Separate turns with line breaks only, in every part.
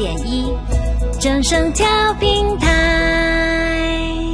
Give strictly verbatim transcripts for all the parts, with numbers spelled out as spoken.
点一，正声调频台。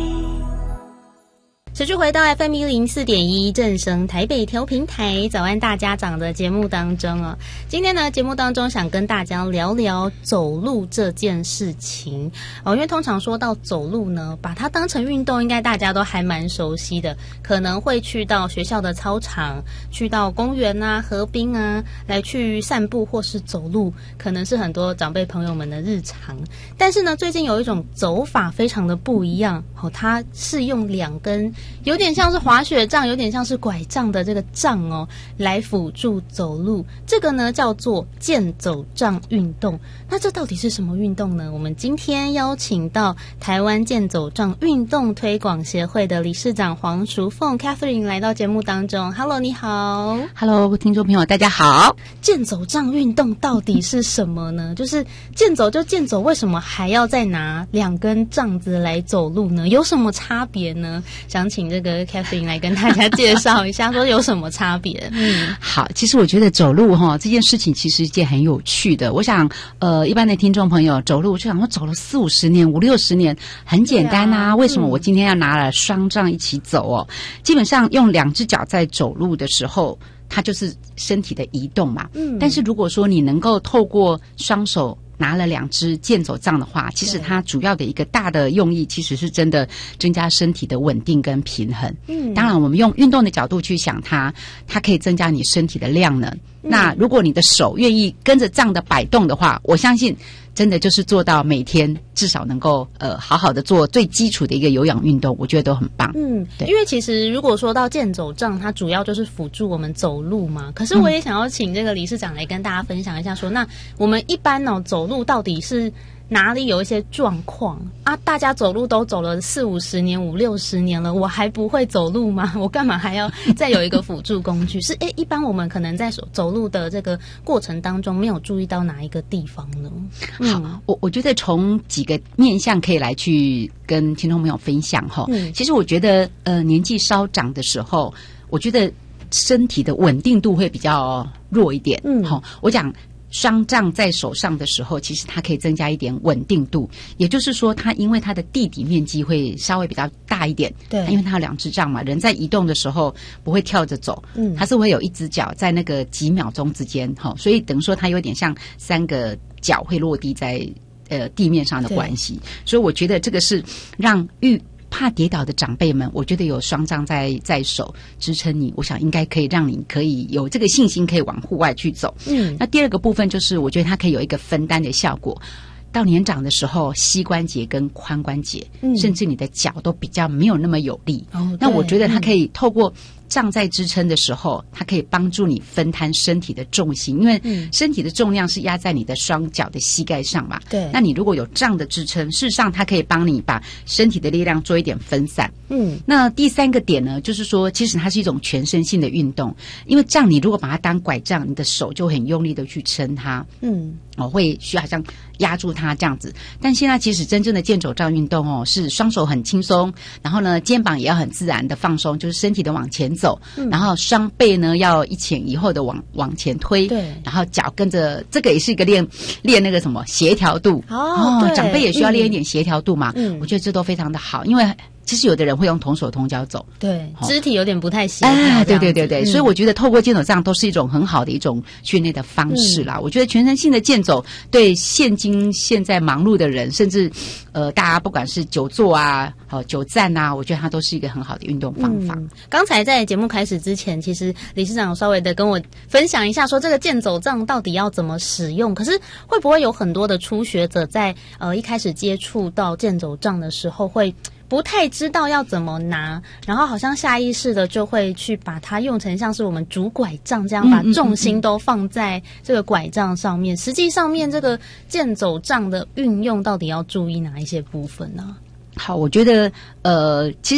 持续回到 F M 一零四点一正声台北调频台早安大家长的节目当中哦，今天呢节目当中想跟大家聊聊走路这件事情哦，因为通常说到走路呢，把它当成运动，应该大家都还蛮熟悉的，可能会去到学校的操场，去到公园啊、河滨啊，来去散步或是走路，可能是很多长辈朋友们的日常。但是呢，最近有一种走法非常的不一样哦，它是用两根有点像是滑雪杖，有点像是拐杖的这个杖哦，来辅助走路。这个呢叫做健走杖运动。那这到底是什么运动呢？我们今天邀请到台湾健走杖运动推广协会的理事长黄淑凤 Catherine 来到节目当中。Hello， 你好。
Hello， 听众朋友，大家好。
健走杖运动到底是什么呢？就是健走就健走，为什么还要再拿两根杖子来走路呢？有什么差别呢？想请这个 Catherine 来跟大家介绍一下，说有什么差别？嗯，
好，其实我觉得走路哈这件事情其实一件很有趣的。我想，呃，一般的听众朋友走路就想说走了四五十年、五六十年，很简单啊。啊为什么我今天要拿了双杖一起走哦？嗯、基本上用两只脚在走路的时候，它就是身体的移动嘛。嗯，但是如果说你能够透过双手拿了两只健走杖的话，其实它主要的一个大的用意其实是真的增加身体的稳定跟平衡。嗯，当然我们用运动的角度去想它，它可以增加你身体的量能。嗯、那如果你的手愿意跟着杖的摆动的话，我相信真的就是做到每天至少能够呃好好的做最基础的一个有氧运动，我觉得都很棒。嗯，对，
因为其实如果说到健走杖，它主要就是辅助我们走路嘛。可是我也想要请这个理事长来跟大家分享一下说，说那我们一般呢、哦、走路到底是哪里有一些状况啊？大家走路都走了四五十年、五六十年了，我还不会走路吗？我干嘛还要再有一个辅助工具？是诶，一般我们可能在走路的这个过程当中，没有注意到哪一个地方呢？
嗯、好，我我觉得从几个面向可以来去跟听众朋友分享哈。嗯，其实我觉得呃年纪稍长的时候，我觉得身体的稳定度会比较弱一点。嗯，好，我讲。双杖在手上的时候，其实它可以增加一点稳定度，也就是说它因为它的地底面积会稍微比较大一点，对，因为它有两只杖嘛，人在移动的时候不会跳着走，嗯，它是会有一只脚在那个几秒钟之间，齁，所以等于说它有点像三个脚会落地在呃地面上的关系，所以我觉得这个是让预怕跌倒的长辈们，我觉得有双杖在在手支撑你，我想应该可以让你可以有这个信心，可以往户外去走。嗯，那第二个部分就是，我觉得它可以有一个分担的效果。到年长的时候，膝关节跟髋关节，嗯、甚至你的脚都比较没有那么有力。哦，那我觉得它可以透过杖在支撑的时候，它可以帮助你分摊身体的重心，因为身体的重量是压在你的双脚的膝盖上嘛。对，那你如果有杖的支撑，事实上它可以帮你把身体的力量做一点分散。嗯，那第三个点呢，就是说，其实它是一种全身性的运动，因为杖你如果把它当拐杖，你的手就很用力的去撑它。嗯，哦，会需要好像压住它这样子。但现在其实真正的健走杖运动哦，是双手很轻松，然后呢肩膀也要很自然的放松，就是身体的往前走，嗯、然后双背呢要一前一后的往往前推，对，然后脚跟着，这个也是一个练练那个什么协调度哦，哦长辈也需要练一点协调度嘛。嗯，我觉得这都非常的好，因为其实有的人会用同手同脚走，对，肢体有点不太协调。哎，对对对对，嗯、所以我觉得透过健走杖都是一种很好的一种训练的方式啦。嗯、我觉得全身性的健走对现今现在忙碌的人，甚至呃大家不管是久坐啊、好、呃、久站啊，我觉得它都是一个很好的运动方法。嗯、
刚才在节目开始之前，其实理事长有稍微的跟我分享一下，说这个健走杖到底要怎么使用。可是会不会有很多的初学者在呃一开始接触到健走杖的时候会不太知道要怎么拿，然后好像下意识的就会去把它用成像是我们拄拐杖这样，把重心都放在这个拐杖上面。实际上面这个健走杖的运用到底要注意哪一些部分呢？
好，我觉得呃，其实